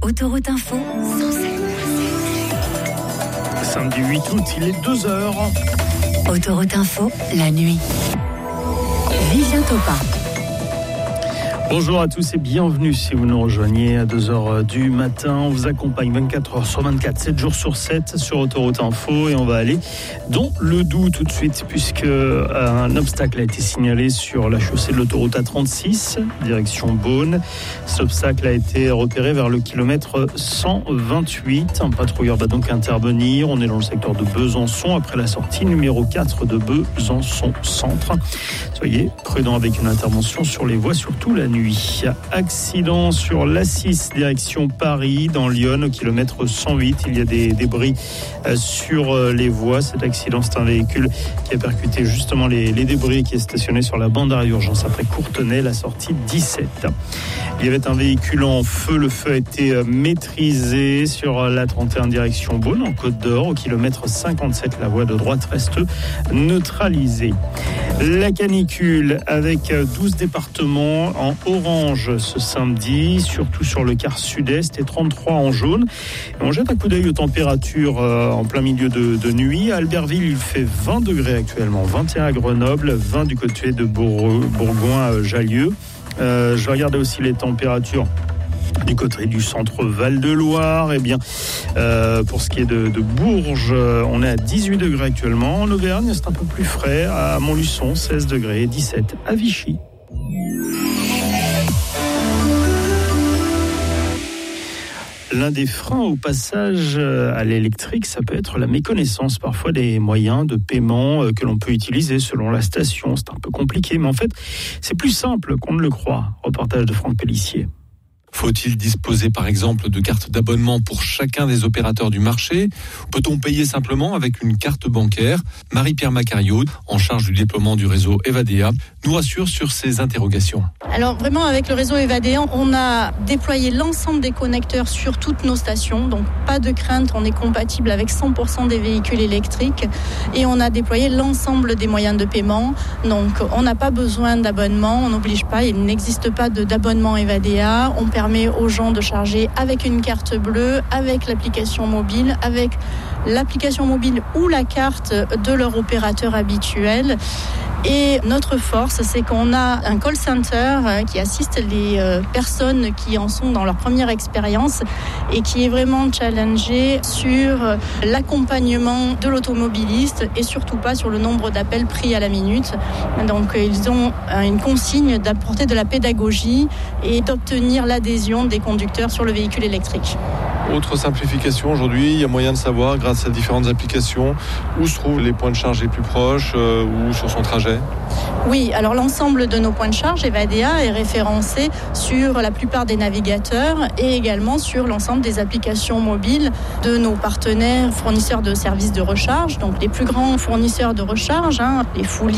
Autoroute Info, Samedi 8 août, il est 2h. Autoroute Info, la nuit. Vivien Topin. Bonjour à tous et bienvenue si vous nous rejoignez à 2h du matin. On vous accompagne 24h sur 24, 7 jours sur 7 sur Autoroute Info et on va aller dans le Doubs tout de suite puisque un obstacle a été signalé sur la chaussée de l'autoroute A36, direction Beaune. Cet obstacle a été repéré vers le kilomètre 128. Un patrouilleur va donc intervenir. On est dans le secteur de Besançon après la sortie numéro 4 de Besançon Centre. Soyez prudents avec une intervention sur les voies, surtout la nuit. Accident sur l'A6 direction Paris dans Lyon au kilomètre 108. Il y a des débris sur les voies. Cet accident, c'est un véhicule qui a percuté justement les débris qui est stationné sur la bande d'arrêt d'urgence après Courtenay, la sortie 17. Il y avait un véhicule en feu. Le feu a été maîtrisé sur la 31 direction Beaune en Côte d'Or au kilomètre 57. La voie de droite reste neutralisée. La canicule avec 12 départements en orange ce samedi, surtout sur le quart sud-est, et 33 en jaune. Et on jette un coup d'œil aux températures en plein milieu de nuit. À Albertville, il fait 20 degrés actuellement, 21 à Grenoble, 20 du côté de Bourgoin-Jallieu. Je vais regarder aussi les températures du côté du centre Val-de-Loire. Eh bien, pour ce qui est de Bourges, on est à 18 degrés actuellement. En Auvergne, c'est un peu plus frais. À Montluçon, 16 degrés, 17 à Vichy. L'un des freins au passage à l'électrique, ça peut être la méconnaissance parfois des moyens de paiement que l'on peut utiliser selon la station. C'est un peu compliqué, mais en fait, c'est plus simple qu'on ne le croit. Reportage de Franck Pellissier. Faut-il disposer par exemple de cartes d'abonnement pour chacun des opérateurs du marché ? Peut-on payer simplement avec une carte bancaire ? Marie-Pierre Macario, en charge du déploiement du réseau Evadea, nous rassure sur ces interrogations. Alors vraiment avec le réseau Evadea, on a déployé l'ensemble des connecteurs sur toutes nos stations, donc pas de crainte, on est compatible avec 100% des véhicules électriques et on a déployé l'ensemble des moyens de paiement, donc on n'a pas besoin d'abonnement, on n'oblige pas, il n'existe pas d'abonnement Evadea, on permet aux gens de charger avec une carte bleue, avec l'application mobile, avec l'application mobile ou la carte de leur opérateur habituel. Et notre force, c'est qu'on a un call center qui assiste les personnes qui en sont dans leur première expérience et qui est vraiment challengé sur l'accompagnement de l'automobiliste et surtout pas sur le nombre d'appels pris à la minute. Donc ils ont une consigne d'apporter de la pédagogie et d'obtenir l'adhésion des conducteurs sur le véhicule électrique. Autre simplification aujourd'hui, il y a moyen de savoir grâce à différentes applications où se trouvent les points de charge les plus proches ou sur son trajet. Oui, alors l'ensemble de nos points de charge Evadea est référencé sur la plupart des navigateurs et également sur l'ensemble des applications mobiles de nos partenaires fournisseurs de services de recharge, donc les plus grands fournisseurs de recharge, les Fully,